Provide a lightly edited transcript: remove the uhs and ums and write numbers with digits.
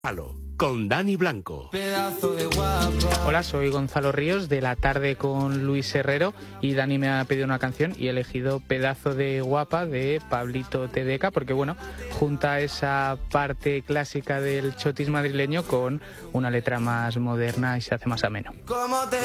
Con Dani Blanco. Hola, soy Gonzalo Ríos de La Tarde con Luis Herrero y Dani me ha pedido una canción y he elegido Pedazo de Guapa de Pablito TDK porque, bueno, junta esa parte clásica del chotis madrileño con una letra más moderna y se hace más ameno.